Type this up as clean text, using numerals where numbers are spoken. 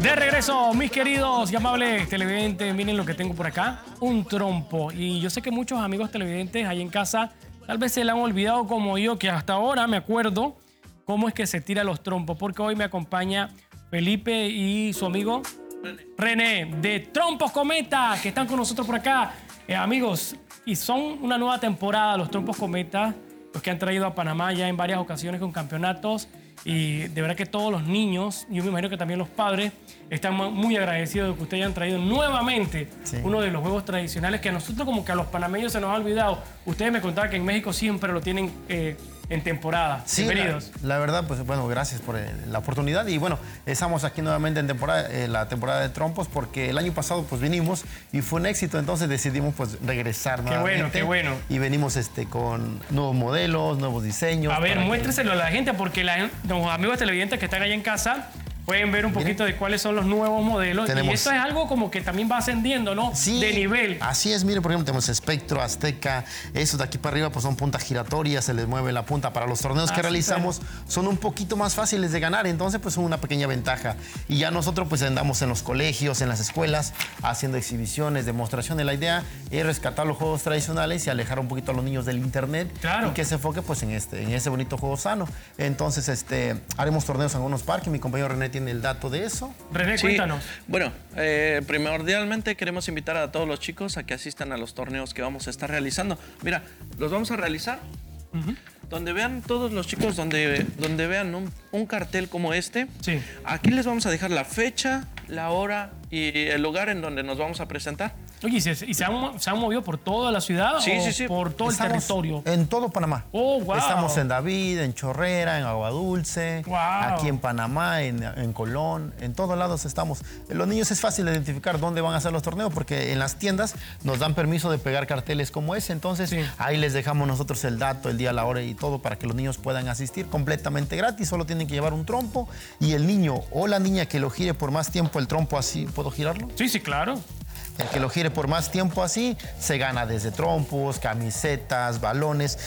De regreso, mis queridos y amables televidentes, miren lo que tengo por acá, un trompo. Y yo sé que muchos amigos televidentes ahí en casa tal vez se le han olvidado como yo, que hasta ahora me acuerdo cómo es que se tira los trompos, porque hoy me acompaña Felipe y su amigo René de Trompos Cometa, que están con nosotros por acá. Amigos, y son una nueva temporada los Trompos Cometa, los que han traído a Panamá ya en varias ocasiones con campeonatos. Y de verdad que todos los niños, yo me imagino que también los padres, están muy agradecidos de que ustedes hayan traído nuevamente uno de los juegos tradicionales que a nosotros como que a los panameños se nos ha olvidado. Ustedes me contaban que en México siempre lo tienen en temporada. Sí, bienvenidos. La verdad, pues bueno, gracias por la oportunidad. Y bueno, estamos aquí nuevamente en la temporada de trompos porque el año pasado pues vinimos y fue un éxito. Entonces decidimos pues regresar nuevamente. Qué bueno. Y venimos con nuevos modelos, nuevos diseños. A ver, muéstreselo a la gente porque los amigos televidentes que están allá en casa pueden ver un poquito de cuáles son los nuevos modelos. Y esto es algo como que también va ascendiendo, ¿no? Sí, de nivel. Así es, mire, por ejemplo, tenemos Espectro, Azteca. Esos de aquí para arriba pues son puntas giratorias, se les mueve la punta. Para los torneos que realizamos son un poquito más fáciles de ganar, entonces pues son una pequeña ventaja. Y ya nosotros pues andamos en los colegios, en las escuelas, haciendo exhibiciones, demostraciones. La idea es rescatar los juegos tradicionales y alejar un poquito a los niños del internet. Claro. Y que se enfoque pues en ese bonito juego sano. Entonces haremos torneos en algunos parques. Mi compañero René tiene el dato de eso. René, cuéntanos. Bueno, primordialmente queremos invitar a todos los chicos a que asistan a los torneos que vamos a estar realizando. Mira, los vamos a realizar donde vean todos los chicos, donde vean un cartel como este. Sí. Aquí les vamos a dejar la fecha, la hora y el lugar en donde nos vamos a presentar. Oye, ¿y se han movido por toda la ciudad o por todo el territorio? En todo Panamá. Oh, wow. Estamos en David, en Chorrera, en Agua Dulce, aquí en Panamá, en Colón, en todos lados estamos. Los niños es fácil identificar dónde van a hacer los torneos porque en las tiendas nos dan permiso de pegar carteles como ese. Entonces ahí les dejamos nosotros el dato, el día, la hora y todo para que los niños puedan asistir completamente gratis. Solo tienen que llevar un trompo y el niño o la niña que lo gire por más tiempo el trompo así. ¿Puedo girarlo? Sí, sí, claro. El que lo gire por más tiempo así, se gana desde trompos, camisetas, balones.